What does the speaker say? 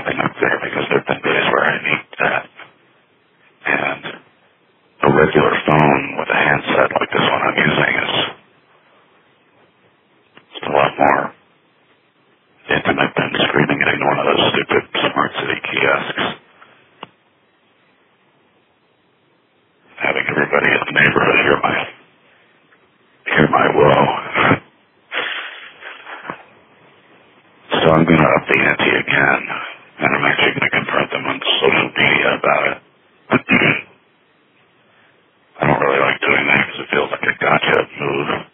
nothing up there because there have been days where I need that. And a regular phone with a handset like this one I'm using is just a lot more intimate than screaming into one of those stupid smart city kiosks. Having everybody in the neighborhood hear my woe. So I'm going to up the ante again, and I'm actually going to confront them on social media about it. I don't really like doing that because it feels like a gotcha move.